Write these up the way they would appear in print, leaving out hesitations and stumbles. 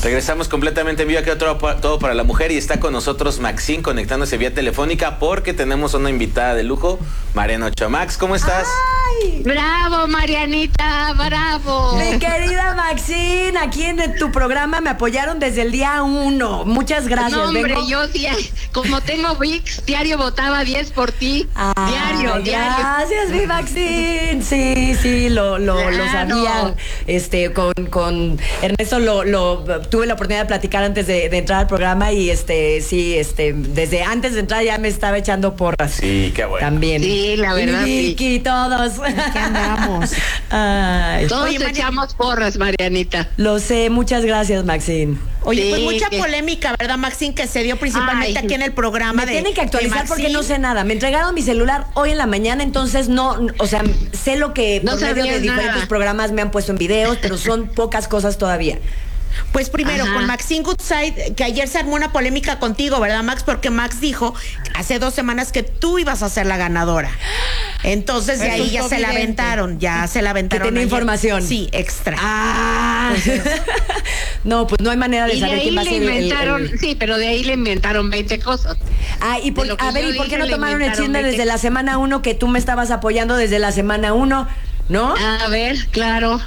Regresamos completamente en vivo aquí a Todo para la Mujer y está con nosotros Maxine conectándose vía telefónica porque tenemos una invitada de lujo, Mariana Ochoa. Max, ¿cómo estás? ¡Ay! ¡Bravo, Marianita! ¡Bravo! Mi querida Maxine, aquí en tu programa me apoyaron desde el día 1. Muchas gracias. No, hombre, yo como tengo VIX, diario votaba 10 por ti. Diario. Gracias, mi Maxine. Sí, lo sabía. Con Ernesto tuve la oportunidad de platicar antes de entrar al programa y desde antes de entrar ya me estaba echando porras. Sí, qué bueno. También. Sí, la verdad, Vicky, todos. ¿Qué andamos? Ay. Todos echamos porras, Marianita. Lo sé, muchas gracias, Maxine. Oye, Sí, pues mucha que... polémica, ¿verdad, Maxine? Que se dio principalmente aquí en el programa. Me tienen que actualizar porque no sé nada. Me entregaron mi celular hoy en la mañana, entonces sé lo que no por medio de diferentes programas me han puesto en videos, pero son pocas cosas todavía. Pues primero, con Maxine Goodside, que ayer se armó una polémica contigo, ¿verdad, Max? Porque Max dijo hace 2 semanas que tú ibas a ser la ganadora. Entonces de ahí ya se la aventaron. Que tenía información. Sí, extra. No, pues no hay manera de saber quién va a ser el... Sí, pero de ahí le inventaron 20 cosas. ¿Y por qué no tomaron el chisme desde la semana 1 que tú me estabas apoyando desde la semana 1? ¿No? A ver, claro.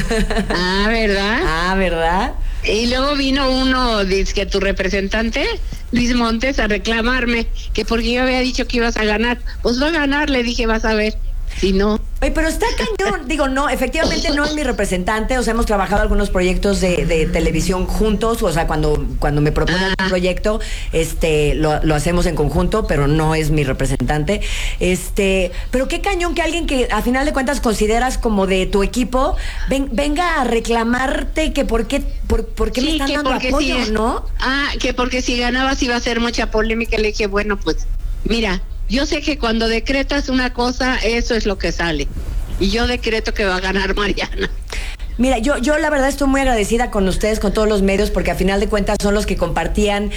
¿Verdad? ¿Verdad? Y luego vino uno, dice que tu representante, Luis Montes, a reclamarme que porque yo había dicho que ibas a ganar. Pues va a ganar, le dije, vas a ver. Si no... Oye, pero está cañón. Digo, no, efectivamente no es mi representante. O sea, hemos trabajado algunos proyectos de televisión juntos. O sea, cuando me proponen un proyecto, lo hacemos en conjunto, pero no es mi representante. Pero qué cañón que alguien que a final de cuentas consideras como de tu equipo venga a reclamarte que por qué me están dando apoyo, ¿no? Que porque si ganabas iba a ser mucha polémica. Le dije, bueno, pues, mira, yo sé que cuando decretas una cosa, eso es lo que sale. Y yo decreto que va a ganar Mariana. Mira, yo la verdad estoy muy agradecida con ustedes, con todos los medios, porque a final de cuentas son los que compartían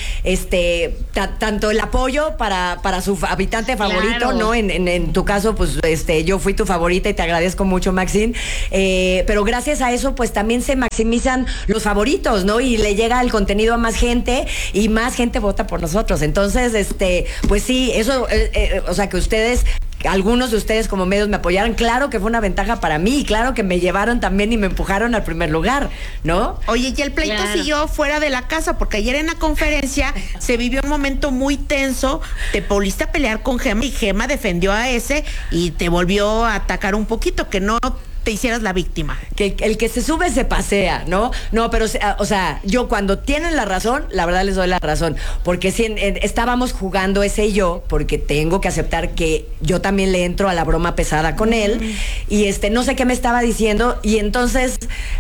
tanto el apoyo para su habitante favorito, claro. ¿No? En tu caso, pues yo fui tu favorita y te agradezco mucho, Maxine. Pero gracias a eso, pues también se maximizan los favoritos, ¿no? Y le llega el contenido a más gente y más gente vota por nosotros. Entonces, pues sí, eso, o sea, que algunos de ustedes como medios me apoyaron, claro que fue una ventaja para mí, claro que me llevaron también y me empujaron al primer lugar, ¿no? Oye, y el pleito siguió fuera de la casa, porque ayer en la conferencia se vivió un momento muy tenso, te volviste a pelear con Gema y Gema defendió a ese y te volvió a atacar un poquito, que no te hicieras la víctima. Que el que se sube se pasea, ¿no? No, pero, o sea, yo cuando tienen la razón, la verdad les doy la razón. Porque si estábamos jugando ese y yo, porque tengo que aceptar que yo también le entro a la broma pesada con él, y no sé qué me estaba diciendo, y entonces...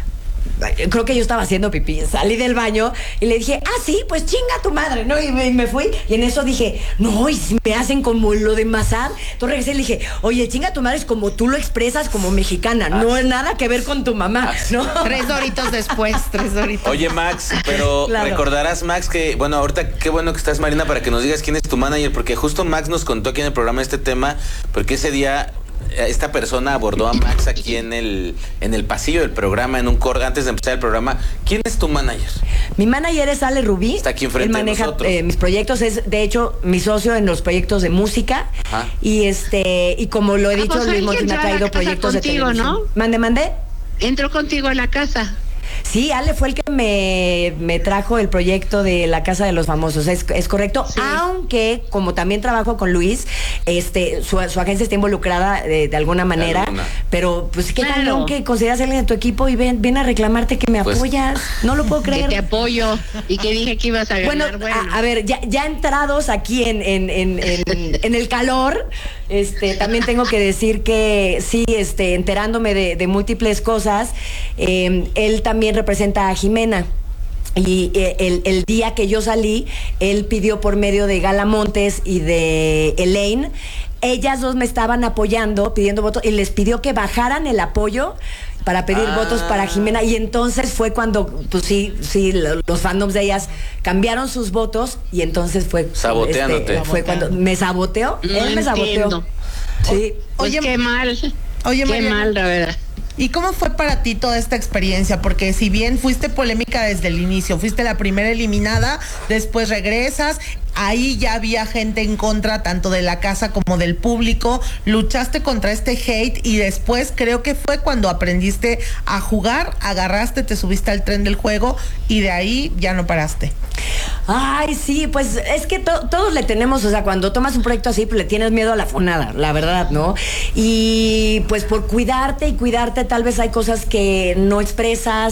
creo que yo estaba haciendo pipí, salí del baño y le dije, sí, pues chinga tu madre, ¿no? Y me fui, y en eso dije, no, y si me hacen como lo de Mazar. Entonces regresé y le dije, oye, chinga tu madre es como tú lo expresas como mexicana, no es nada que ver con tu mamá, ¿no? 3 doritos después, 3 doritos. Oye, Max, pero claro. Recordarás, Max, que, bueno, ahorita qué bueno que estás, Marina, para que nos digas quién es tu manager, porque justo Max nos contó aquí en el programa este tema, porque ese día... esta persona abordó a Max aquí en el pasillo del programa, antes de empezar el programa. ¿Quién es tu manager? Mi manager es Ale Rubí. Está aquí enfrente. Él maneja de nosotros. Mis proyectos, es de hecho mi socio en los proyectos de música. Ajá. Y como lo he dicho, Luis Montes me ha traído proyectos contigo, de televisión, ¿no? Mande. Entró contigo a la casa. Sí, Ale fue el que me trajo el proyecto de la Casa de los Famosos, es correcto, sí. Aunque como también trabajo con Luis, su agencia está involucrada de alguna manera, pero pues qué cañón que consideras a alguien de tu equipo y ven a reclamarte que me apoyas, no lo puedo creer. Que te apoyo y que dije que ibas a ganar. Bueno. A ver, ya entrados aquí en el calor, también tengo que decir que sí, enterándome de múltiples cosas, él también representa a Jimena. Y el día que yo salí, él pidió por medio de Gala Montes y de Elaine, ellas dos me estaban apoyando, pidiendo votos, y les pidió que bajaran el apoyo para pedir votos para Jimena, y entonces fue cuando, pues sí, los fandoms de ellas cambiaron sus votos, y entonces fue... Saboteándote. Fue cuando me saboteó, él me saboteó. Sí. Pues qué mal. Oye, qué mal, la verdad. ¿Y cómo fue para ti toda esta experiencia? Porque si bien fuiste polémica desde el inicio, fuiste la primera eliminada, después regresas, ahí ya había gente en contra tanto de la casa como del público, luchaste contra este hate y después creo que fue cuando aprendiste a jugar, agarraste, te subiste al tren del juego y de ahí ya no paraste. Ay, sí, pues es que todos le tenemos, o sea, cuando tomas un proyecto así, pues le tienes miedo a la funada, la verdad, ¿no? Y pues por cuidarte, tal vez hay cosas que no expresas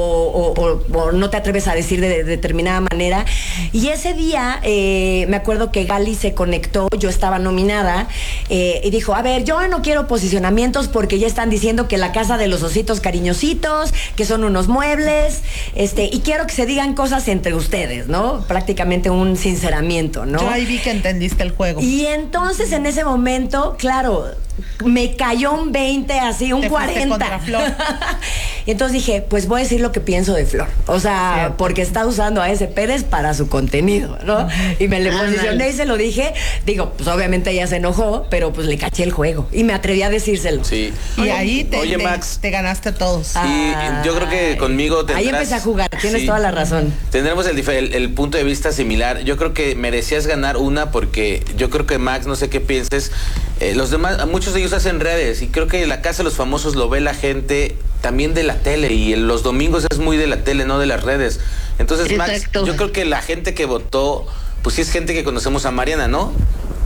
o no te atreves a decir de determinada manera. Y ese día, me acuerdo que Gali se conectó, yo estaba nominada, y dijo, a ver, yo no quiero posicionamientos porque ya están diciendo que la casa de los ositos cariñositos, que son unos muebles, y quiero que se digan cosas entre ustedes, ¿no? Prácticamente un sinceramiento, ¿no? Yo ahí vi que entendiste el juego. Y entonces en ese momento, claro, me cayó un 20, así, un 40. Contra Flor. Y entonces dije, pues voy a decir lo que pienso de Flor. O sea, cierto, porque está usando a ese Pérez para su contenido, ¿no? Y me le posicioné y se lo dije. Digo, pues obviamente ella se enojó, pero pues le caché el juego. Y me atreví a decírselo. Sí. Y ahí Max, te ganaste a todos. Sí, yo creo que conmigo tendrás... Ahí empecé a jugar, tienes toda la razón. Tendremos el punto de vista similar. Yo creo que merecías ganar una porque yo creo que Max, no sé qué pienses, los demás, muchos de ellos hacen redes y creo que la Casa de los Famosos lo ve la gente también de la tele y los domingos es muy de la tele, no de las redes. Entonces, exacto, Max, yo creo que la gente que votó, pues sí es gente que conocemos a Mariana, ¿no?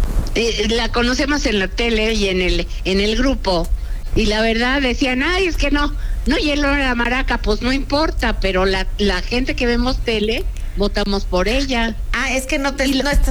La conocemos en la tele y en el grupo. Y la verdad decían, ay, es que no llenó la maraca, pues no importa, pero la gente que vemos tele, votamos por ella. Es que no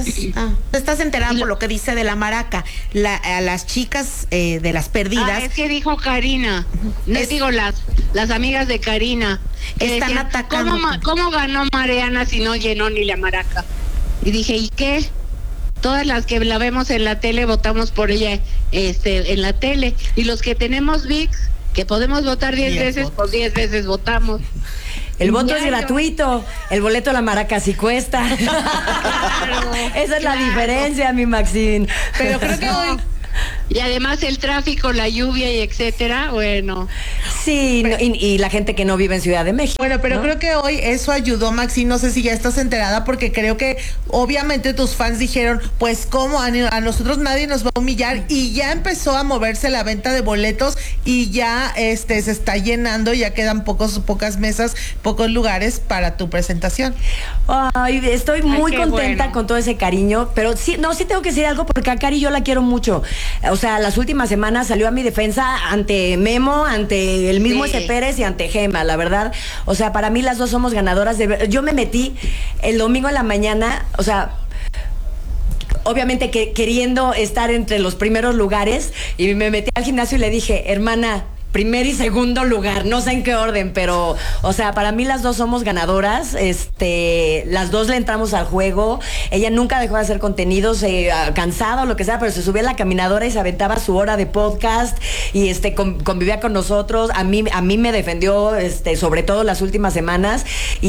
estás enterada por lo que dice de la maraca. A las chicas de las perdidas. Es que dijo Karina. Digo, las amigas de Karina. Están decían, atacando. ¿Cómo ganó Mariana si no llenó ni la maraca? Y dije, ¿y qué? Todas las que la vemos en la tele votamos por ella en la tele. Y los que tenemos VIX, que podemos votar 10 veces, pues 10 veces votamos. El voto es gratuito, el boleto de la maraca sí cuesta. Claro, esa es la diferencia, mi Maxine. Pero creo que hoy... Y además el tráfico, la lluvia y etcétera, bueno. Sí, y la gente que no vive en Ciudad de México. Bueno, pero ¿no? Creo que hoy eso ayudó, Maxi, no sé si ya estás enterada, porque creo que obviamente tus fans dijeron, pues cómo, a nosotros nadie nos va a humillar, y ya empezó a moverse la venta de boletos y ya se está llenando, ya quedan pocas mesas, pocos lugares para tu presentación. Ay, estoy muy contenta con todo ese cariño, pero sí tengo que decir algo porque a Cari yo la quiero mucho. O sea, las últimas semanas salió a mi defensa ante Memo, ante el mismo ese Pérez y ante Gema, la verdad. O sea, para mí las dos somos ganadoras. Yo me metí el domingo en la mañana, o sea, obviamente que queriendo estar entre los primeros lugares, y me metí al gimnasio y le dije, hermana, primer y segundo lugar, no sé en qué orden, pero, o sea, para mí las dos somos ganadoras, las dos le entramos al juego, ella nunca dejó de hacer contenidos, cansada o lo que sea, pero se subía a la caminadora y se aventaba su hora de podcast, y convivía con nosotros, a mí me defendió, sobre todo las últimas semanas,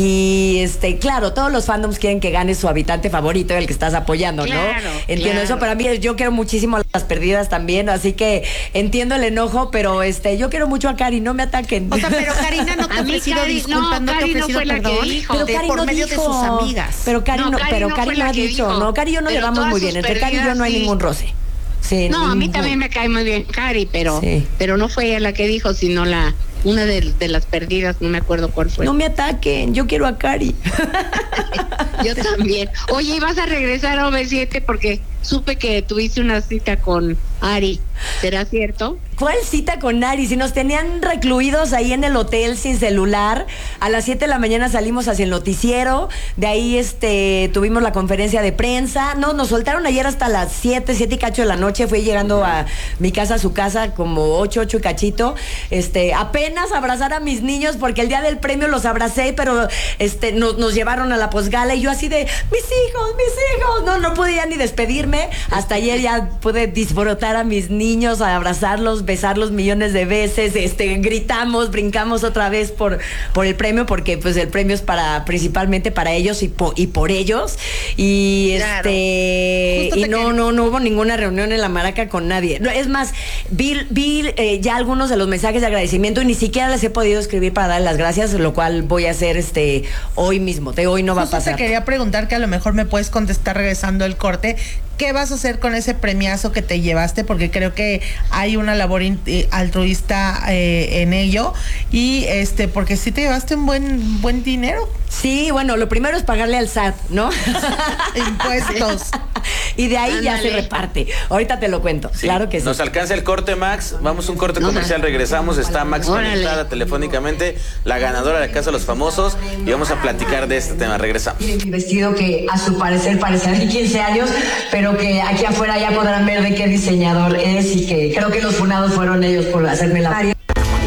y claro, todos los fandoms quieren que gane su habitante favorito, el que estás apoyando, claro, ¿no? Entiendo eso, pero a mí yo quiero muchísimo a las perdidas también, así que entiendo el enojo, pero yo quiero mucho a Cari, no me ataquen. O sea, pero Karina no te ha ofrecido disculpas, no te ha ofrecido perdón, pero Cari por no medio dijo. De sus amigas. Pero Cari no ha dicho, no, Cari y yo nos llevamos muy bien, entre Cari y yo no hay ningún roce. Sí, no, a mí también me cae muy bien Cari, pero no fue ella la que dijo, sino una de las perdidas, no me acuerdo cuál fue. No me ataquen, yo quiero a Cari. Yo también. Oye, ¿y vas a regresar a OV7? Porque supe que tuviste una cita con Ari. ¿Será cierto? ¿Cuál cita con Ari? Si nos tenían recluidos ahí en el hotel sin celular, a las 7 de la mañana salimos hacia el noticiero, de ahí tuvimos la conferencia de prensa, no, nos soltaron ayer hasta las 7 y cacho de la noche, fui llegando a mi casa, a su casa, como 8 y cachito, apenas abrazar a mis niños, porque el día del premio los abracé, pero nos llevaron a la posgala, y yo así de, mis hijos, no podía ni despedirme. dormirme. Hasta ayer ya pude disfrutar a mis niños, a abrazarlos, besarlos millones de veces, gritamos, brincamos otra vez por el premio, porque pues el premio es principalmente para ellos y por ellos. Y claro. Y no hubo ninguna reunión en la Maraca con nadie. Es más, vi ya algunos de los mensajes de agradecimiento y ni siquiera les he podido escribir para darles las gracias, lo cual voy a hacer hoy mismo. Hoy no va a pasar. Te quería preguntar, que a lo mejor me puedes contestar regresando el corte. ¿Qué vas a hacer con ese premiazo que te llevaste? Porque creo que hay una labor altruista en ello. Y porque sí te llevaste un buen dinero. Sí, bueno, lo primero es pagarle al SAT, ¿no? Impuestos. Y de ahí ya se reparte. Ahorita te lo cuento, sí, claro que sí. Nos alcanza el corte, Max. Vamos a un corte comercial, regresamos. Está Max conectada telefónicamente, la ganadora de la Casa de los Famosos, y vamos a platicar de este tema. Regresamos. Mi vestido, que a su parecer parecía de 15 años, pero que aquí afuera ya podrán ver de qué diseñador es, y que creo que los funados fueron ellos por hacerme la...